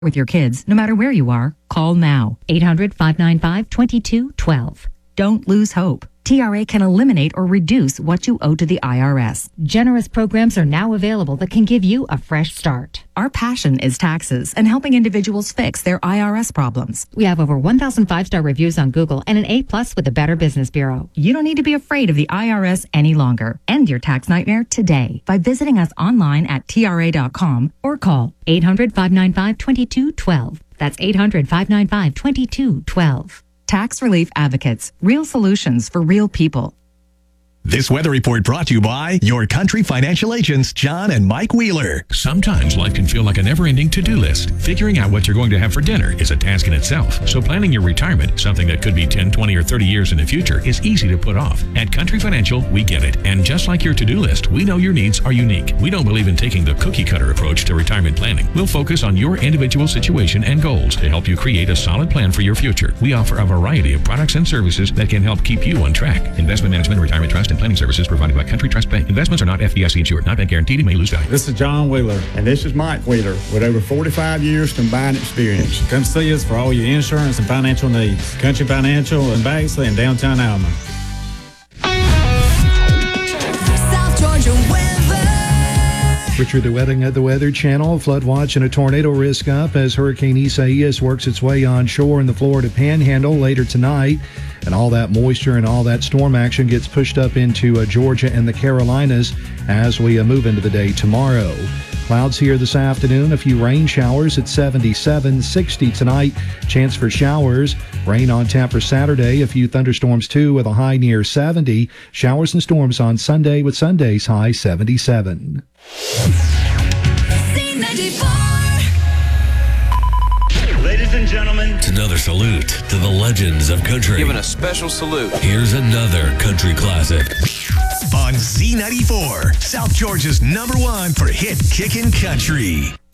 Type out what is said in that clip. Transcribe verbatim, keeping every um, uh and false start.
with your kids, no matter where you are, call now. eight hundred, five nine five, two two one two. Don't lose hope. T R A can eliminate or reduce what you owe to the I R S. Generous programs are now available that can give you a fresh start. Our passion is taxes and helping individuals fix their I R S problems. We have over one thousand five-star reviews on Google and an A plus with the Better Business Bureau. You don't need to be afraid of the I R S any longer. End your tax nightmare today by visiting us online at T R A dot com or call eight hundred, five nine five, two two one two. That's eight hundred, five nine five, two two one two. Tax Relief Advocates. Real solutions for real people. This weather report brought to you by your country financial agents, John and Mike Wheeler. Sometimes life can feel like a never-ending to-do list. Figuring out what you're going to have for dinner is a task in itself. So planning your retirement, something that could be ten, twenty, or thirty years in the future, is easy to put off. At Country Financial, we get it. And just like your to-do list, we know your needs are unique. We don't believe in taking the cookie-cutter approach to retirement planning. We'll focus on your individual situation and goals to help you create a solid plan for your future. We offer a variety of products and services that can help keep you on track. Investment management, retirement trust, and planning services provided by Country Trust Bank. Investments are not F D I C insured, not bank guaranteed, and may lose value. This is John Wheeler. And this is Mike Wheeler with over forty-five years combined experience. Come see us for all your insurance and financial needs. Country Financial in Bagsley and downtown Alma. South Georgia weather. Richard, the wedding at the Weather Channel. Flood watch and a tornado risk up as Hurricane Isaias works its way onshore in the Florida Panhandle later tonight. And all that moisture and all that storm action gets pushed up into uh, Georgia and the Carolinas as we uh, move into the day tomorrow. Clouds here this afternoon, a few rain showers at seventy-seven, sixty tonight. Chance for showers. Rain on tap for Saturday, a few thunderstorms too with a high near seventy. Showers and storms on Sunday with Sunday's high seventy-seven. C ninety-four. Ladies and gentlemen, it's another salute to the legends of country. Giving a special salute. Here's another country classic. On Z ninety-four, South Georgia's number one for hit kickin' country.